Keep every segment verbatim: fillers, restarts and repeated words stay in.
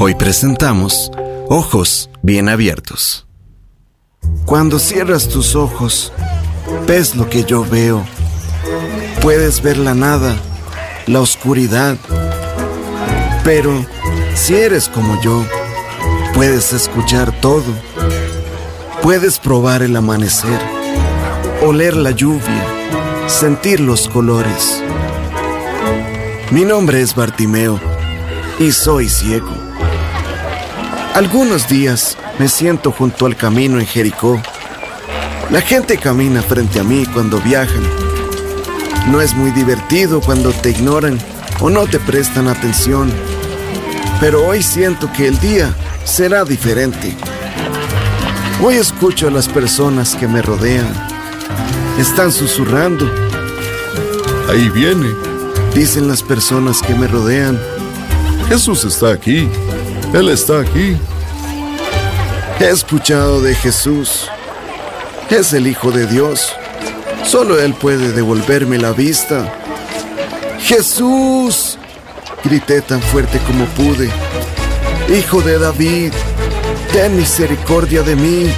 Hoy presentamos Ojos Bien Abiertos. Cuando cierras tus ojos, ves lo que yo veo. Puedes ver la nada, la oscuridad. Pero si eres como yo, puedes escuchar todo. Puedes probar el amanecer, oler la lluvia, sentir los colores. Mi nombre es Bartimeo y soy ciego. Algunos días me siento junto al camino en Jericó. La gente camina frente a mí cuando viajan. No es muy divertido cuando te ignoran o no te prestan atención. Pero hoy siento que el día será diferente. Hoy escucho a las personas que me rodean. Están susurrando. Ahí viene. Dicen las personas que me rodean. Jesús está aquí. Él está aquí. He escuchado de Jesús. Es el Hijo de Dios. Solo Él puede devolverme la vista. ¡Jesús!, grité tan fuerte como pude. ¡Hijo de David, ten misericordia de mí!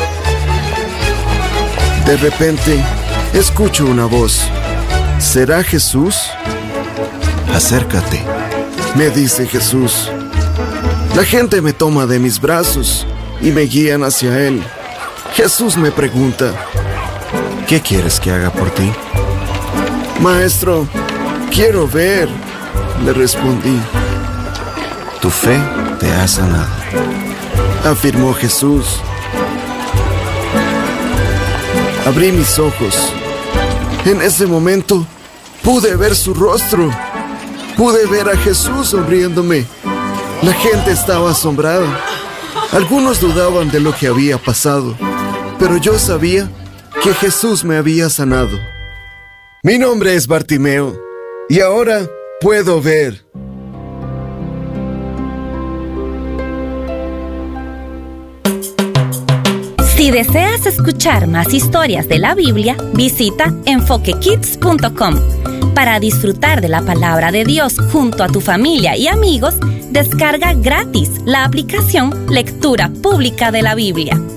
De repente, escucho una voz. ¿Será Jesús? Acércate, me dice Jesús. La gente me toma de mis brazos y me guían hacia Él. Jesús me pregunta: ¿qué quieres que haga por ti? Maestro, quiero ver, le respondí. Tu fe te ha sanado, afirmó Jesús. Abrí mis ojos. En ese momento pude ver su rostro. Pude ver a Jesús sonriéndome. La gente estaba asombrada. Algunos dudaban de lo que había pasado, pero yo sabía que Jesús me había sanado. Mi nombre es Bartimeo y ahora puedo ver. Si deseas escuchar más historias de la Biblia, visita enfoque kids punto com. Para disfrutar de la palabra de Dios junto a tu familia y amigos, descarga gratis la aplicación Lectura Pública de la Biblia.